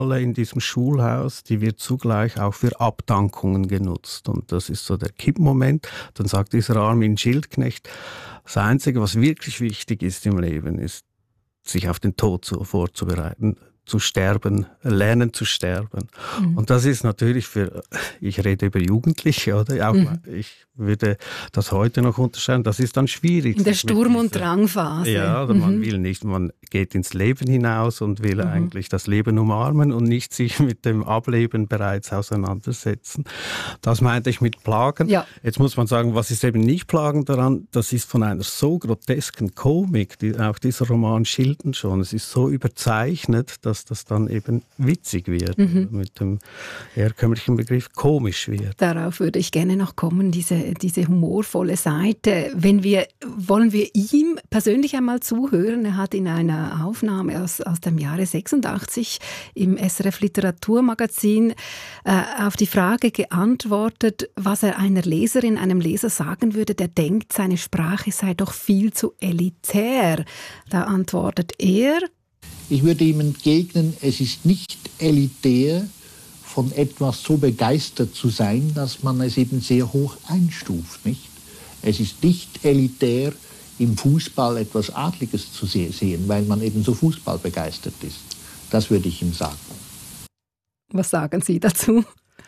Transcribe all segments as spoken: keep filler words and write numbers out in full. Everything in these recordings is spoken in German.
in diesem Schulhaus, die wird zugleich auch für Abdankungen genutzt. Und das ist so der Kippmoment. Dann sagt dieser Armin Schildknecht, das Einzige, was wirklich wichtig ist im Leben, ist, sich auf den Tod zu, vorzubereiten, zu sterben, lernen zu sterben. Mhm. Und das ist natürlich für, ich rede über Jugendliche, oder? Auch mhm. Ich würde das heute noch unterscheiden, das ist dann schwierig. In der Sturm- und Drangphase. Ja, oder mhm. man will nicht, man geht ins Leben hinaus und will mhm. eigentlich das Leben umarmen und nicht sich mit dem Ableben bereits auseinandersetzen. Das meinte ich mit Plagen. Ja. Jetzt muss man sagen, was ist eben nicht Plagen daran? Das ist von einer so grotesken Komik, die, auch dieser Roman schildert schon. Es ist so überzeichnet, dass das dann eben witzig wird, mhm. mit dem herkömmlichen Begriff komisch wird. Darauf würde ich gerne noch kommen, diese, diese humorvolle Seite. Wenn wir, wollen wir ihm persönlich einmal zuhören? Er hat in einer Aufnahme aus, aus dem Jahre sechsundachtzig im S R F Literaturmagazin äh, auf die Frage geantwortet, was er einer Leserin, einem Leser sagen würde, der denkt, seine Sprache sei doch viel zu elitär. Da antwortet er: Ich würde ihm entgegnen, es ist nicht elitär, von etwas so begeistert zu sein, dass man es eben sehr hoch einstuft, nicht? Es ist nicht elitär, im Fußball etwas Adliges zu sehen, weil man eben so Fußball begeistert ist. Das würde ich ihm sagen. Was sagen Sie dazu?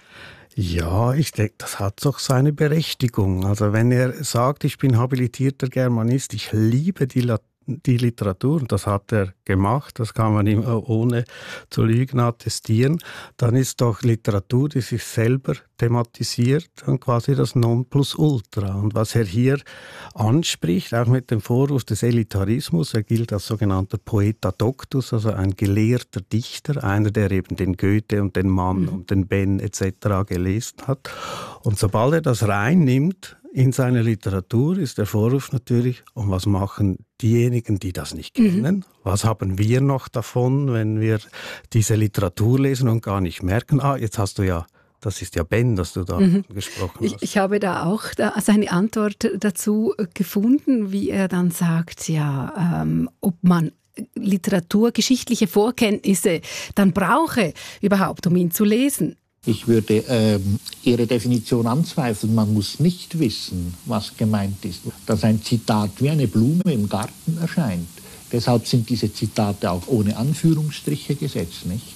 Ja, ich denke, das hat doch seine Berechtigung. Also wenn er sagt, ich bin habilitierter Germanist, ich liebe die Latein, die Literatur, und das hat er gemacht, das kann man ihm ohne zu lügen attestieren, dann ist doch Literatur, die sich selber thematisiert, dann quasi das Nonplusultra. Und was er hier anspricht, auch mit dem Vorwurf des Elitarismus, er gilt als sogenannter Poeta Doctus, also ein gelehrter Dichter, einer, der eben den Goethe und den Mann mhm. und den Ben et cetera gelesen hat. Und sobald er das reinnimmt in seine Literatur, ist der Vorwurf natürlich, und was machen diejenigen, die das nicht kennen? Mhm. Was haben wir noch davon, wenn wir diese Literatur lesen und gar nicht merken, ah, jetzt hast du ja, das ist ja Ben, das du da mhm. gesprochen hast. Ich, ich habe da auch da seine Antwort dazu gefunden, wie er dann sagt, ja, ähm, ob man literaturgeschichtliche Vorkenntnisse dann brauche überhaupt, um ihn zu lesen. Ich würde ähm, Ihre Definition anzweifeln. Man muss nicht wissen, was gemeint ist. Dass ein Zitat wie eine Blume im Garten erscheint. Deshalb sind diese Zitate auch ohne Anführungsstriche gesetzt, nicht?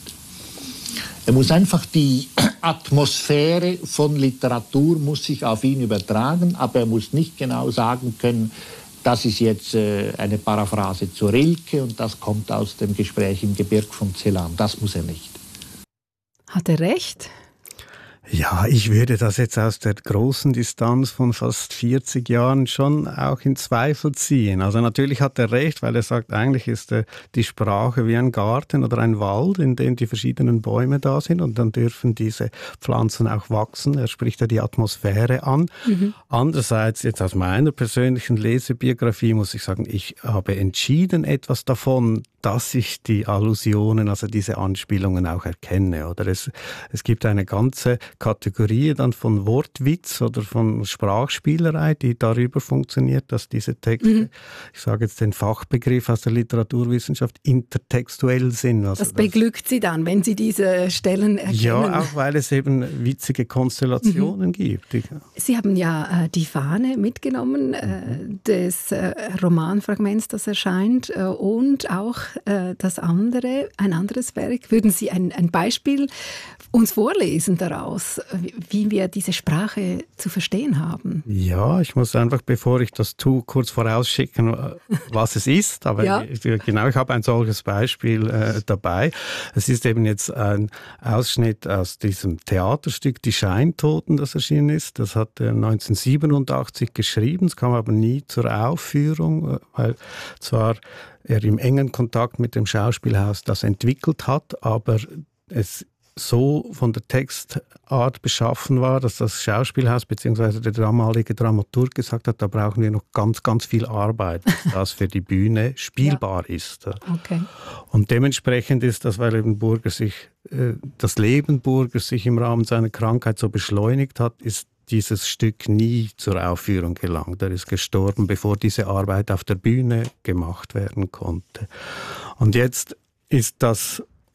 Er muss einfach die Atmosphäre von Literatur muss sich auf ihn übertragen, aber er muss nicht genau sagen können, das ist jetzt äh, eine Paraphrase zu Rilke und das kommt aus dem Gespräch im Gebirg von Celan. Das muss er nicht. Hat er recht? Ja, ich würde das jetzt aus der großen Distanz von fast vierzig Jahren schon auch in Zweifel ziehen. Also natürlich hat er recht, weil er sagt, eigentlich ist äh, die Sprache wie ein Garten oder ein Wald, in dem die verschiedenen Bäume da sind und dann dürfen diese Pflanzen auch wachsen. Er spricht ja die Atmosphäre an. Mhm. Andererseits, jetzt aus meiner persönlichen Lesebiografie muss ich sagen, ich habe entschieden etwas davon, dass ich die Allusionen, also diese Anspielungen auch erkenne. Oder es, es gibt eine ganze Kategorie dann von Wortwitz oder von Sprachspielerei, die darüber funktioniert, dass diese Texte, mhm. ich sage jetzt den Fachbegriff aus der Literaturwissenschaft, intertextuell sind. Also das beglückt das, Sie dann, wenn Sie diese Stellen erkennen. Ja, auch weil es eben witzige Konstellationen mhm. gibt. Sie haben ja äh, die Fahne mitgenommen äh, des äh, Romanfragments, das erscheint, äh, und auch äh, das andere, ein anderes Werk. Würden Sie ein, ein Beispiel uns vorlesen daraus, wie wir diese Sprache zu verstehen haben? Ja, ich muss einfach, bevor ich das tue, kurz vorausschicken, was es ist. Aber ja. ich, genau, ich habe ein solches Beispiel äh, dabei. Es ist eben jetzt ein Ausschnitt aus diesem Theaterstück Die Scheintoten, das erschienen ist. Das hat er neunzehnhundertsiebenundachtzig geschrieben. Es kam aber nie zur Aufführung, weil zwar er im engen Kontakt mit dem Schauspielhaus das entwickelt hat, aber es so von der Textart beschaffen war, dass das Schauspielhaus bzw. der damalige Dramaturg gesagt hat, da brauchen wir noch ganz, ganz viel Arbeit, dass das für die Bühne spielbar ja. ist. Okay. Und dementsprechend ist das, weil eben Burger sich, äh, das Leben Burgers sich im Rahmen seiner Krankheit so beschleunigt hat, ist dieses Stück nie zur Aufführung gelangt. Er ist gestorben, bevor diese Arbeit auf der Bühne gemacht werden konnte. Und jetzt ist das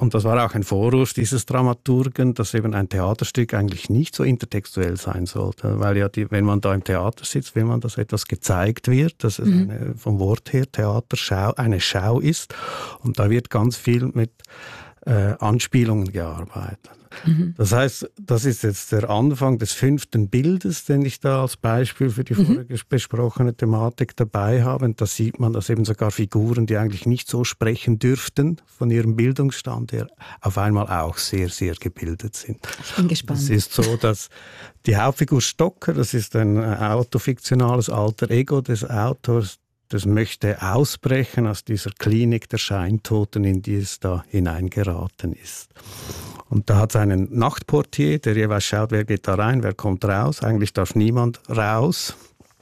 und das war auch ein Vorwurf dieses Dramaturgen, dass eben ein Theaterstück eigentlich nicht so intertextuell sein sollte. Weil ja, die, wenn man da im Theater sitzt, will man, dass etwas gezeigt wird, dass es mhm. eine, vom Wort her Theaterschau, eine Schau ist. Und da wird ganz viel mit äh, Anspielungen gearbeitet. Mhm. Das heißt, das ist jetzt der Anfang des fünften Bildes, den ich da als Beispiel für die mhm. vorige besprochene Thematik dabei habe. Und da sieht man, dass eben sogar Figuren, die eigentlich nicht so sprechen dürften, von ihrem Bildungsstand her, auf einmal auch sehr, sehr gebildet sind. Ich bin gespannt. Es ist so, dass die Hauptfigur Stocker, das ist ein autofiktionales Alter Ego des Autors, das möchte ausbrechen aus dieser Klinik der Scheintoten, in die es da hineingeraten ist. Und da hat es einen Nachtportier, der jeweils schaut, wer geht da rein, wer kommt raus. Eigentlich darf niemand raus.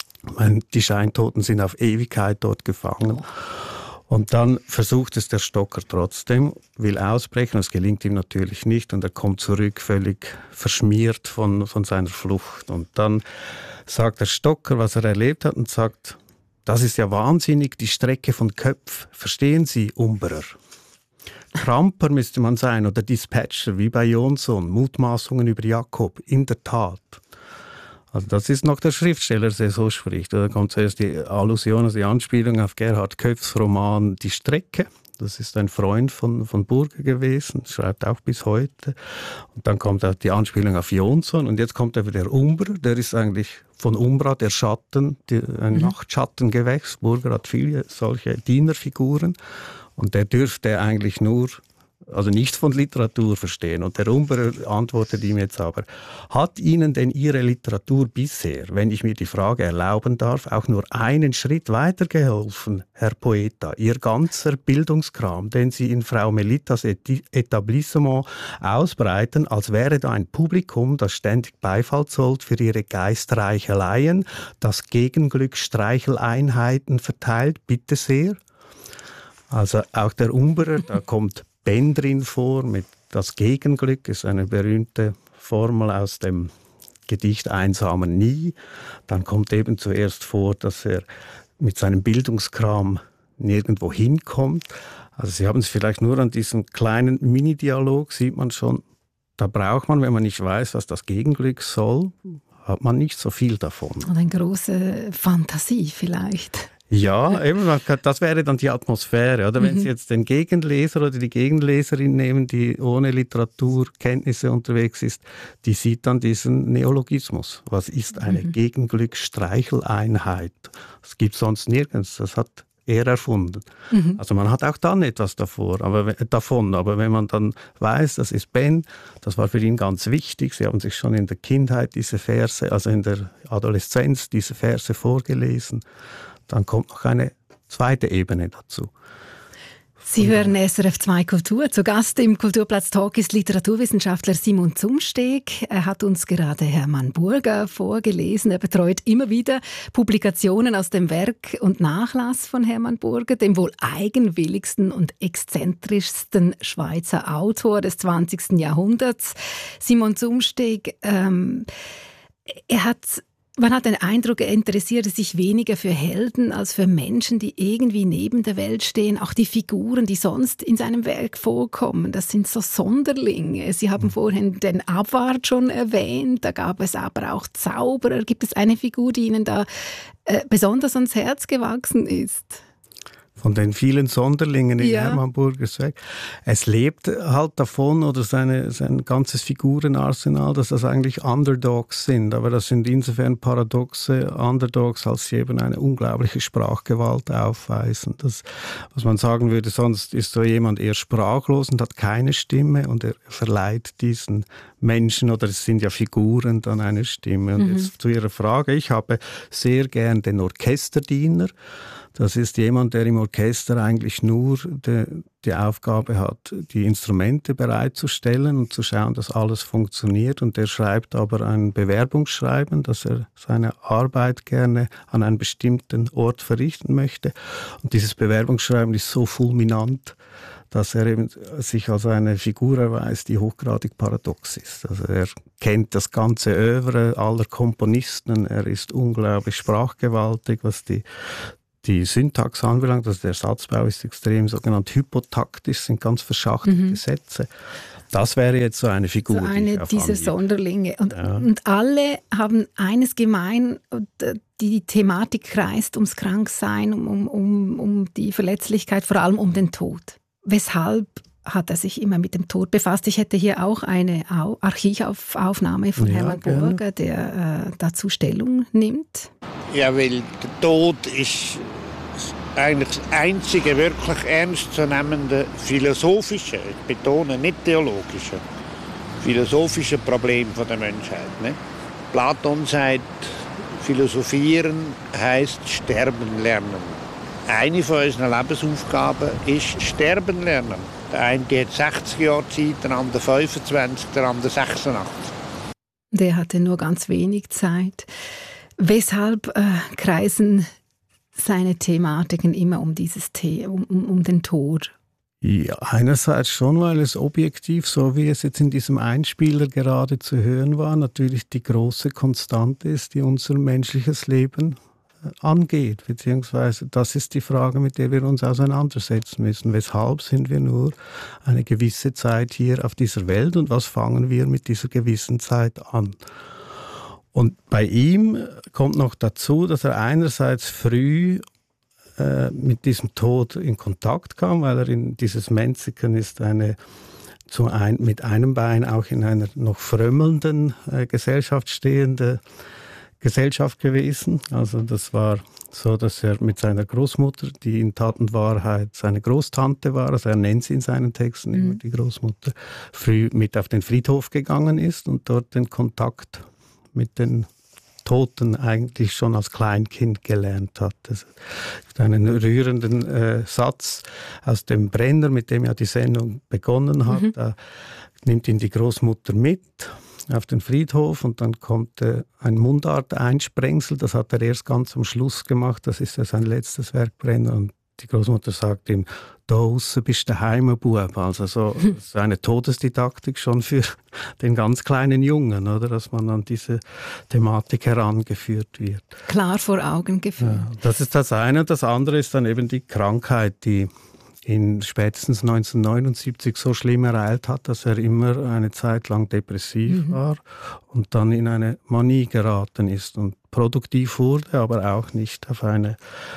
Die Scheintoten sind auf Ewigkeit dort gefangen. Und dann versucht es der Stocker trotzdem, will ausbrechen. Es gelingt ihm natürlich nicht und er kommt zurück, völlig verschmiert von, von seiner Flucht. Und dann sagt der Stocker, was er erlebt hat und sagt, das ist ja wahnsinnig, die Strecke von Köpf. Verstehen Sie, Umbrer? Kramper müsste man sein oder Dispatcher, wie bei Jonsson, Mutmaßungen über Jakob, in der Tat. Also das ist noch der Schriftsteller, der so spricht. Da kommt zuerst die Allusion, also die Anspielung auf Gerhard Köpfs Roman Die Strecke. Das ist ein Freund von, von Burger gewesen, schreibt auch bis heute. Und dann kommt auch die Anspielung auf Jonsson und jetzt kommt aber der Umbrer, der ist eigentlich von Umbra, der Schatten, die, ein mhm. Nachtschattengewächs. Burger hat viele solche Dienerfiguren. Und der dürfte eigentlich nur, also nichts von Literatur verstehen. Und der Umbrer antwortet ihm jetzt aber, hat Ihnen denn Ihre Literatur bisher, wenn ich mir die Frage erlauben darf, auch nur einen Schritt weitergeholfen, Herr Poeta? Ihr ganzer Bildungskram, den Sie in Frau Melitas Etablissement ausbreiten, als wäre da ein Publikum, das ständig Beifall zollt für Ihre Geistreicheleien, das Gegenglück Streicheleinheiten verteilt, bitte sehr. Also auch der Umbrer, da kommt Ben drin vor mit das Gegenglück, ist eine berühmte Formel aus dem Gedicht Einsamer Nie. Dann kommt eben zuerst vor, dass er mit seinem Bildungskram nirgendwo hinkommt. Also Sie haben es vielleicht nur an diesem kleinen Mini-Dialog, sieht man schon, da braucht man, wenn man nicht weiß, was das Gegenglück soll, hat man nicht so viel davon. Und eine große Fantasie vielleicht. Ja, eben, das wäre dann die Atmosphäre. Oder wenn mhm. Sie jetzt den Gegenleser oder die Gegenleserin nehmen, die ohne Literaturkenntnisse unterwegs ist, die sieht dann diesen Neologismus. Was ist eine mhm. Gegenglück-Streicheleinheit? Das gibt es sonst nirgends. Das hat er erfunden. Mhm. Also man hat auch dann etwas davor, aber, davon. Aber wenn man dann weiß, das ist Ben, das war für ihn ganz wichtig. Sie haben sich schon in der Kindheit diese Verse, also in der Adoleszenz diese Verse vorgelesen. Dann kommt noch eine zweite Ebene dazu. Sie hören S R F zwei Kultur. Zu Gast im Kulturplatz Talk ist Literaturwissenschaftler Simon Zumsteg. Er hat uns gerade Hermann Burger vorgelesen. Er betreut immer wieder Publikationen aus dem Werk und Nachlass von Hermann Burger, dem wohl eigenwilligsten und exzentrischsten Schweizer Autor des zwanzigsten Jahrhunderts. Simon Zumsteg, ähm, er hat Man hat den Eindruck, er interessierte sich weniger für Helden als für Menschen, die irgendwie neben der Welt stehen. Auch die Figuren, die sonst in seinem Werk vorkommen, das sind so Sonderlinge. Sie haben vorhin den Abwart schon erwähnt, da gab es aber auch Zauberer. Gibt es eine Figur, die Ihnen da äh, besonders ans Herz gewachsen ist? Von den vielen Sonderlingen in ja. Hermann Burgers Werk. Es lebt halt davon, oder seine, sein ganzes Figurenarsenal, dass das eigentlich Underdogs sind. Aber das sind insofern paradoxe Underdogs, als sie eben eine unglaubliche Sprachgewalt aufweisen. Das, was man sagen würde, sonst ist so jemand eher sprachlos und hat keine Stimme und er verleiht diesen Menschen, oder es sind ja Figuren, dann eine Stimme. Und mhm. jetzt zu Ihrer Frage, ich habe sehr gern den Orchesterdiener. Das ist jemand, der im Orchester eigentlich nur die, die Aufgabe hat, die Instrumente bereitzustellen und zu schauen, dass alles funktioniert. Und der schreibt aber ein Bewerbungsschreiben, dass er seine Arbeit gerne an einem bestimmten Ort verrichten möchte. Und dieses Bewerbungsschreiben ist so fulminant, dass er eben sich als eine Figur erweist, die hochgradig paradox ist. Also er kennt das ganze Œuvre aller Komponisten, er ist unglaublich sprachgewaltig, was die die Syntax anbelangt, also der Satzbau ist extrem sogenannt hypotaktisch, sind ganz verschachtelte mhm. Sätze. Das wäre jetzt so eine Figur. So eine die dieser Sonderlinge. Und, ja. und alle haben eines gemein, die Thematik kreist ums Kranksein, um, um, um die Verletzlichkeit, vor allem um den Tod. Weshalb hat er sich immer mit dem Tod befasst? Ich hätte hier auch eine Au- Archivaufnahme von ja, Hermann gerne. Burger, der äh, dazu Stellung nimmt. Ja, weil der Tod ist eigentlich das einzige wirklich ernstzunehmende philosophische, ich betone nicht theologische, philosophische Problem der Menschheit. Ne? Platon sagt, philosophieren heisst sterben lernen. Eine von unseren Lebensaufgaben ist sterben lernen. Der eine hat sechzig Jahre Zeit, der andere fünfundzwanzig, der andere sechsundachtzig. Der hatte nur ganz wenig Zeit. Weshalb äh, kreisen seine Thematiken immer um dieses The- um, um den Tod? Ja, einerseits schon, weil es objektiv, so wie es jetzt in diesem Einspieler gerade zu hören war, natürlich die große Konstante ist, die unser menschliches Leben angeht, beziehungsweise das ist die Frage, mit der wir uns auseinandersetzen müssen. Weshalb sind wir nur eine gewisse Zeit hier auf dieser Welt und was fangen wir mit dieser gewissen Zeit an? Und bei ihm kommt noch dazu, dass er einerseits früh äh, mit diesem Tod in Kontakt kam, weil er in dieses Menziken ist eine zu ein, mit einem Bein auch in einer noch frömmelnden äh, Gesellschaft stehende Gesellschaft gewesen. Also das war so, dass er mit seiner Großmutter, die in Tat und Wahrheit seine Großtante war, also er nennt sie in seinen Texten immer die Großmutter, früh mit auf den Friedhof gegangen ist und dort den Kontakt mit den Toten eigentlich schon als Kleinkind gelernt hat. Das ist einen rührenden äh, Satz aus dem Brenner, mit dem ja die Sendung begonnen hat. Mhm. Da nimmt ihn die Großmutter mit auf den Friedhof und dann kommt äh, ein Mundart-Einsprengsel, das hat er erst ganz am Schluss gemacht, das ist ja sein letztes Werk, Brenner, und die Großmutter sagt ihm, da aussen bist du daheim, Bub. Also so, das ist eine Todesdidaktik schon für den ganz kleinen Jungen, oder, dass man an diese Thematik herangeführt wird. Klar vor Augen geführt. Ja, das ist das eine. Und das andere ist dann eben die Krankheit, die ihn spätestens neunzehnhundertneunundsiebzig so schlimm ereilt hat, dass er immer eine Zeit lang depressiv mhm. war und dann in eine Manie geraten ist und produktiv wurde, aber auch nicht auf eine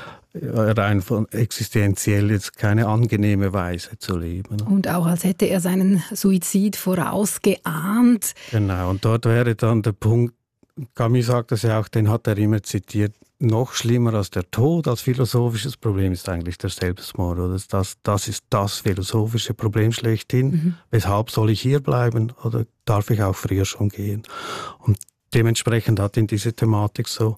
rein von existenziell jetzt keine angenehme Weise zu leben. Und auch als hätte er seinen Suizid vorausgeahnt. Genau, und dort wäre dann der Punkt, Camus sagt das ja auch, den hat er immer zitiert, noch schlimmer als der Tod, als philosophisches Problem ist eigentlich der Selbstmord. Oder? Das, das ist das philosophische Problem schlechthin. Mhm. Weshalb soll ich hier bleiben oder darf ich auch früher schon gehen? Und dementsprechend hat ihn diese Thematik so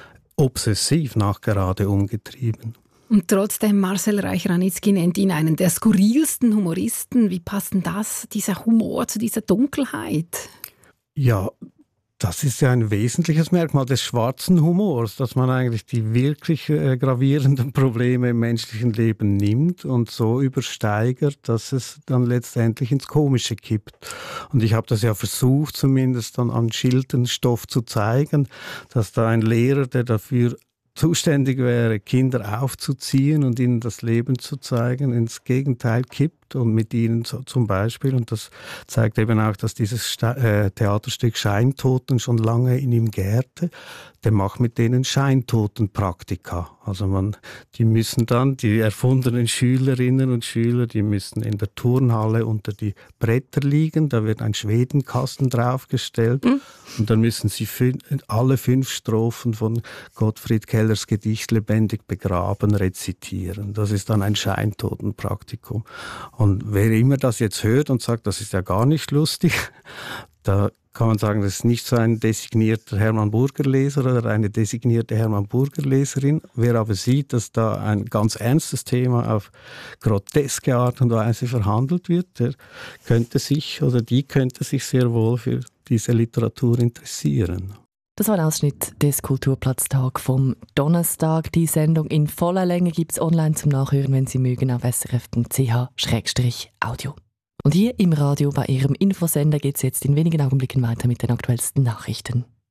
obsessiv nachgerade umgetrieben. Und trotzdem, Marcel Reich-Ranitzky nennt ihn einen der skurrilsten Humoristen. Wie passt denn das, dieser Humor zu dieser Dunkelheit? Ja, das ist ja ein wesentliches Merkmal des schwarzen Humors, dass man eigentlich die wirklich äh, gravierenden Probleme im menschlichen Leben nimmt und so übersteigert, dass es dann letztendlich ins Komische kippt. Und ich habe das ja versucht, zumindest dann an Schildenstoff zu zeigen, dass da ein Lehrer, der dafür zuständig wäre, Kinder aufzuziehen und ihnen das Leben zu zeigen, ins Gegenteil kippt und mit ihnen so, zum Beispiel, und das zeigt eben auch, dass dieses Sta- äh, Theaterstück Scheintoten schon lange in ihm gärte, der macht mit denen Scheintotenpraktika. Also man, die müssen dann, die erfundenen Schülerinnen und Schüler, die müssen in der Turnhalle unter die Bretter liegen, da wird ein Schwedenkasten draufgestellt mhm. und dann müssen sie fün- alle fünf Strophen von Gottfried Kellers Gedicht Lebendig begraben rezitieren. Das ist dann ein Scheintotenpraktikum. Und wer immer das jetzt hört und sagt, das ist ja gar nicht lustig, da kann man sagen, das ist nicht so ein designierter Hermann Burger-Leser oder eine designierte Hermann Burger-Leserin. Wer aber sieht, dass da ein ganz ernstes Thema auf groteske Art und Weise verhandelt wird, der könnte sich oder die könnte sich sehr wohl für diese Literatur interessieren. Das war ein Ausschnitt des Kulturplatztag vom Donnerstag. Die Sendung in voller Länge gibt es online zum Nachhören, wenn Sie mögen, auf s r f punkt c h slash audio. Und hier im Radio bei Ihrem Infosender geht es jetzt in wenigen Augenblicken weiter mit den aktuellsten Nachrichten.